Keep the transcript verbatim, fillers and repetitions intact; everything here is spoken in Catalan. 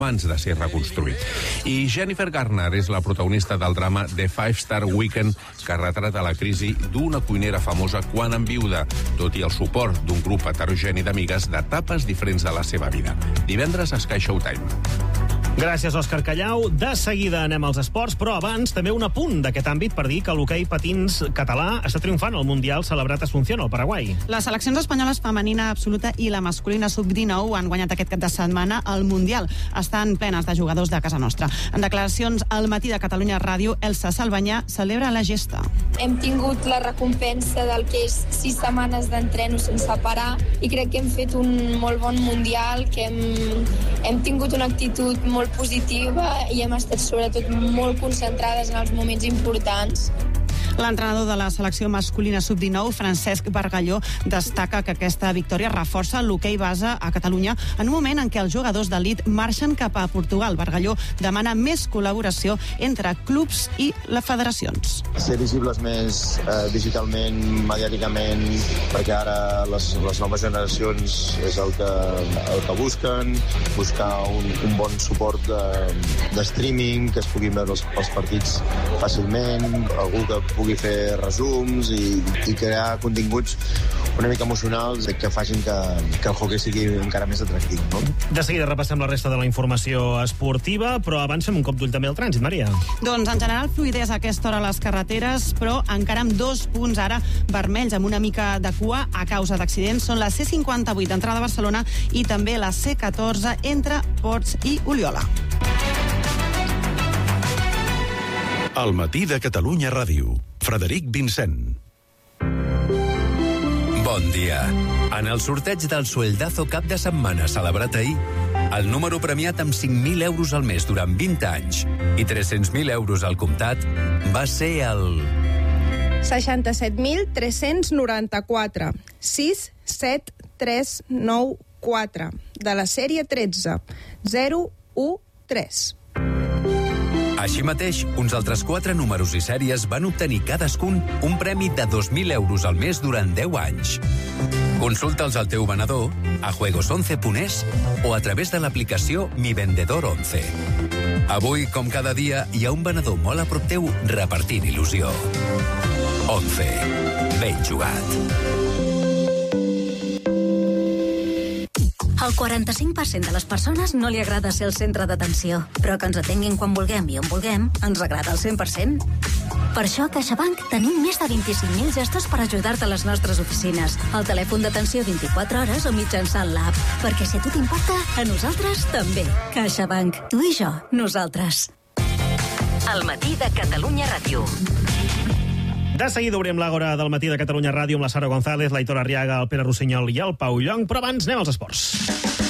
abans de ser reconstruït. I Jennifer Garner és la protagonista del drama The Five Star Weekend, que retrata la crisi d'una cuinera famosa quan enviuda, tot i el suport d'un grup heterogeni d'amigues d'etapes diferents de la seva vida. Divendres a Sky Showtime. Gràcies, Òscar Callau. De seguida anem als esports, però abans també un apunt d'aquest àmbit per dir que l'hoquei patins català està triomfant al Mundial celebrat a Asunción, al Paraguai. Les seleccions espanyoles femenina absoluta i la masculina sub dinou han guanyat aquest cap de setmana el Mundial. Estan plenes de jugadors de casa nostra. En declaracions al Matí de Catalunya Ràdio, Elsa Salvanyà celebra la gesta. Hem tingut la recompensa del que és sis setmanes d'entreno sense parar i crec que hem fet un molt bon Mundial, que hem, hem tingut una actitud molt positiva i hem estat sobretot molt concentrades en els moments importants. L'entrenador de la selecció masculina sub dinou, Francesc Bargalló, destaca que aquesta victòria reforça l'hoquei base a Catalunya en un moment en què els jugadors d'elit marxen cap a Portugal. Bargalló demana més col·laboració entre clubs i les federacions. Ser visibles més eh, digitalment, mediàticament, perquè ara les, les noves generacions és el que, el que busquen, buscar un, un bon suport de, de streaming, que es puguin veure els, els partits fàcilment, algú que pugui fer resums i, i crear continguts una mica emocionals que facin que, que el hoquei sigui encara més atractiu, no? De seguida repassem la resta de la informació esportiva, però abans fem un cop d'ull també al trànsit, Maria. Doncs en general fluidesa a aquesta hora a les carreteres, però encara amb dos punts ara vermells, amb una mica de cua a causa d'accidents. Són la C cinquanta-vuit d'entrada a Barcelona i també la C catorze entre Ports i Oliola. Al Matí de Catalunya Ràdio. Frederic Vincent. Bon dia. En el sorteig del Sueldazo cap de setmana celebrat ahir, el número premiat amb cinc mil euros al mes durant vint anys i tres-cents mil euros al comptat va ser el... seixanta-set mil tres-cents noranta-quatre, sis set tres nou quatre, de la sèrie tretze, zero u tres. Així mateix, uns altres quatre números i sèries van obtenir cadascun un premi de dos mil euros al mes durant deu anys. Consulta'ls al teu venedor, a juegos once punt es o a través de l'aplicació Mi Vendedor once. Avui, com cada dia, hi ha un venedor molt a prop teu repartint il·lusió. once. Ben jugat. Al quaranta-cinc per cent de les persones no li agrada ser el centre d'atenció, però que ens atenguin quan vulguem i on vulguem ens agrada al cent per cent. Per això a CaixaBank tenim més de vint-i-cinc mil gestos per ajudar-te a les nostres oficines, al telèfon d'atenció vint-i-quatre hores o mitjançant l'app. Perquè si a tu t'importa, a nosaltres també. CaixaBank. Tu i jo. Nosaltres. Al Matí de Catalunya Ràdio. De seguida obrim l'àgora del Matí de Catalunya Ràdio amb la Sara González, l'Aitor Arriaga, el Pere Rossinyol i el Pau Llong, però abans anem als esports.